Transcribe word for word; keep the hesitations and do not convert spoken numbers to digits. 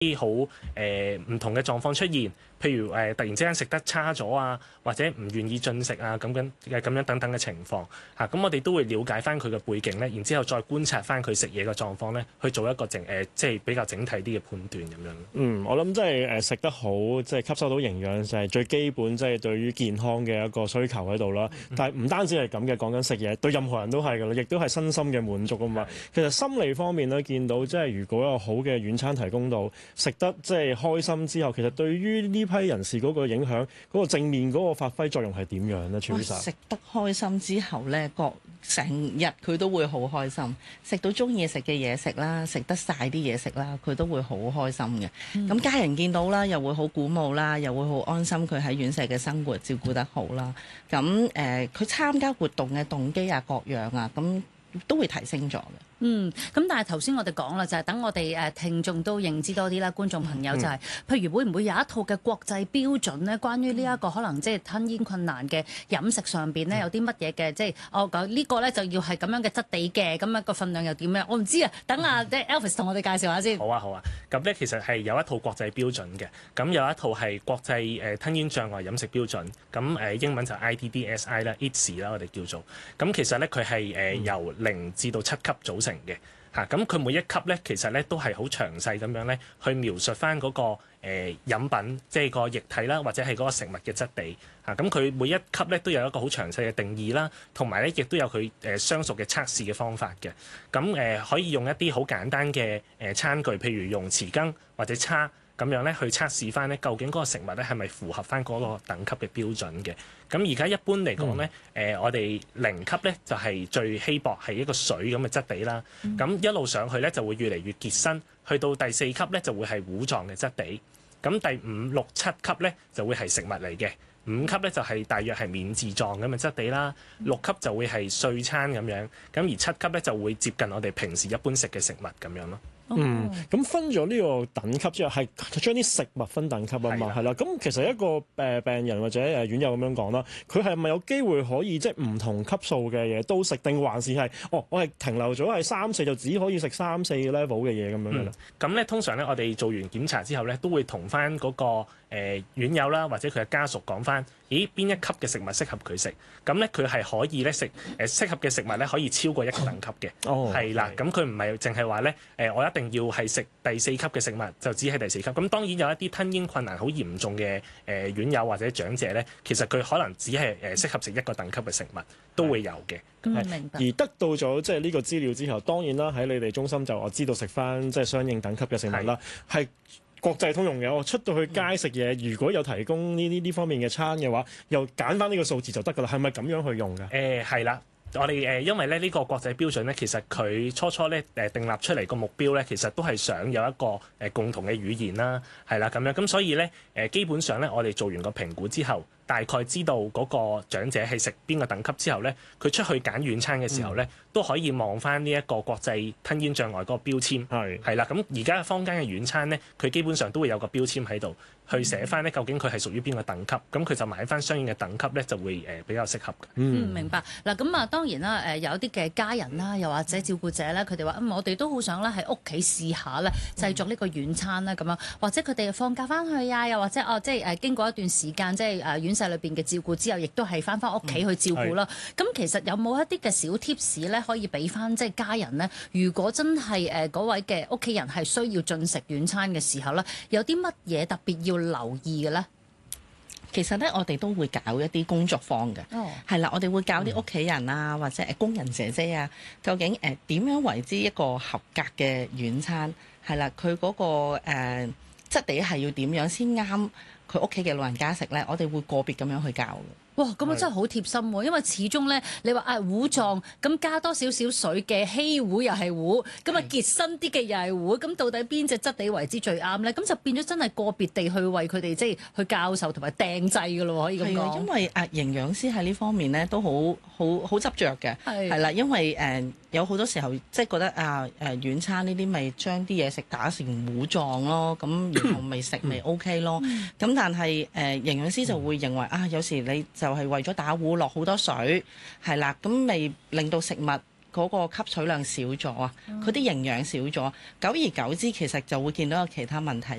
啲好誒唔同嘅狀況出現，譬如誒、呃、突然之間食得差咗啊，或者唔願意進食啊，咁樣嘅咁樣等等嘅情況嚇，咁、啊、我哋都會了解翻佢嘅背景咧，然之後再觀察翻佢食嘢嘅狀況咧，去做一個整誒、呃、即係比較整體啲嘅判斷咁樣。 嗯，我諗即係誒食得好，即係吸收到營養就係最基本，即係對於健康嘅一個需求喺度啦。嗯、但係唔單止係咁嘅，講緊食嘢對任何人都係㗎啦，亦都係身心嘅滿足啊嘛。其實心理方面咧，見到即係如果有好嘅軟餐提供到，食得即係開心之後，其實對於呢批人士嗰個影響，嗰、嗰個正面嗰個發揮作用係點樣咧？ 食得開心之後咧，個成日佢都會好開心，食到中意食嘅嘢食啦，食得晒啲嘢食啦，佢都會好開心嘅。咁、嗯、家人見到啦，又會好鼓舞啦，又會好安心佢喺院舍嘅生活照顧得好啦。咁誒，佢、呃、參加活動嘅動機啊、各樣啊，咁都會提升咗嘅。 嗯，咁但係頭先我哋講啦，就係、是、等我哋誒聽眾都認知多啲啦，觀眾朋友就係、是，嗯、譬如會唔會有一套嘅國際標準咧？關於呢一個可能即係吞嚥困難嘅飲食上邊咧，有啲乜嘢嘅，即係我講呢個咧就要係咁樣嘅質地嘅，咁樣個份量又點樣？我唔知啊，等阿即係 Elvis 同我哋介紹下先。 好啊，好啊，咁咧其實係有一套國際標準嘅，咁有一套係國際誒吞嚥障礙飲食標準，咁誒英文就 I T D S I 啦 I T S I 啦，我哋叫做，咁其實咧佢係誒由零至到七級組成嘅。嚇，咁佢每一級咧，其實咧都係好詳細咁樣咧，去描述翻嗰、那個誒、呃、飲品，即係個液體啦，或者係嗰個食物嘅質地。嚇、啊，咁佢每一級咧都有一個好詳細嘅定義啦，同埋咧亦都有佢誒、呃、相熟嘅測試嘅方法嘅。咁誒、呃、可以用一啲好簡單嘅誒、呃、餐具，譬如用匙羹或者叉。咁樣咧去測試翻咧，究竟嗰個食物咧係咪符合翻嗰個等級嘅標準嘅？咁而家一般嚟講咧，誒、嗯呃、我哋零級咧就係、是、最稀薄，係一個水咁嘅質地啦。咁、嗯、一路上去咧就會越嚟越結身，去到第四級咧就會係糊狀嘅質地。咁第五、六、七級咧就會係食物嚟嘅。五級咧就係、是、大約係免治狀咁嘅質地啦。六級就會係碎餐咁樣。咁而七級咧就會接近我哋平時一般食嘅食物咁樣咯。 嗯，咁分咗呢個等級之後，係將啲食物分等級啊嘛，係啦的。咁其實一個誒病人或者誒院友咁樣講啦，佢係咪有機會可以即係唔同級數嘅嘢都食，定還是係哦？我係停留咗係三四就只可以食三四 level 嘅嘢咁樣嘅咧？ 咁咧、嗯、通常咧，我哋做完檢查之後咧，都會同翻嗰個誒、呃、院友啦，或者佢嘅家屬講翻，咦邊一級嘅食物適合佢食？咁咧佢係可以咧食誒適合嘅食物咧，可以超過一個等級嘅。哦，係啦。咁佢唔係淨係話咧誒，我一定要係食第四級嘅食物，就只係第四級。咁當然有一啲吞嚥困難好嚴重嘅誒、呃、院友或者長者咧，其實佢可能只係誒適合食一個等級嘅食物，都會有嘅。 嗯，明白。 而得到咗即係呢個資料之後，當然啦，喺你哋中心就我知道食翻即係相應等級嘅食物啦，係國際通用嘅。我出到去街食嘢，如果有提供呢啲呢方面嘅餐嘅話，又揀翻呢個數字就得㗎啦。係咪咁樣去用㗎？ 誒係啦。我哋誒、呃，因為咧呢、這個國際標準咧，其實佢初初咧誒訂立出嚟個目標咧，其實都係想有一個誒、呃、共同嘅語言啦，係啦咁樣。咁所以咧誒、呃，基本上咧，我哋做完個評估之後，大概知道嗰個長者係食邊個等級之後咧，佢出去揀軟餐嘅時候咧，嗯、都可以望翻呢一個國際吞嚥障礙嗰個標籤，係係啦。咁而家坊間嘅軟餐咧，佢基本上都會有個標籤喺度，去寫翻咧究竟佢係屬於邊個等級，咁佢就買翻相應嘅等級咧，就會誒、呃、比較適合嘅。 嗯，明白。嗱咁啊，當然啦，誒、呃、有啲嘅家人啦，又或者照顧者咧，佢哋話嗯，我哋都好想咧喺屋企試下咧製作呢個軟餐啦，咁樣或者佢哋放假翻去啊，又或者哦，即係誒經過一段時間，即係誒院舍裏邊嘅照顧之後，亦都係翻翻屋企去照顧啦。咁、嗯、其實有冇一啲嘅小貼士咧，可以俾翻即係家人咧？如果真係誒嗰位嘅屋企人係需要進食軟餐嘅時候咧，有啲乜嘢特別要留意嘅咧？ 其實咧，我哋都會搞一啲工作坊嘅，係啦、oh.，我哋會教啲屋企人啊，或者誒工人姐姐啊，究竟誒點、呃、樣為之一個合格嘅軟餐？係啦，佢嗰、嗰個誒、呃、質地係要點樣先啱佢屋企嘅老人家食咧？我哋會個別咁樣去教嘅。 哇！咁啊真係好貼心喎，因為始終咧，你話啊糊狀咁加多少少水嘅稀糊又係糊，咁啊結身啲嘅又係糊，咁到底邊隻質地為之最啱咧？咁就變咗真係個別地去為佢哋即係去教授同埋訂製㗎咯，可以咁講。係啊，因為啊營養師喺呢方面咧都好好好執着嘅，係啦，因為誒、呃、有好多時候即係覺得啊誒軟餐呢啲咪將啲嘢食打成糊狀咯，咁然後咪食咪 OK 咯。咁但係誒、呃、營養師就會認為啊，有時你就係為咗打糊落好多水，係啦，咁咪令到食物嗰個吸取量少咗啊，佢啲營養少咗，久而久之其實就會見到有其他問題。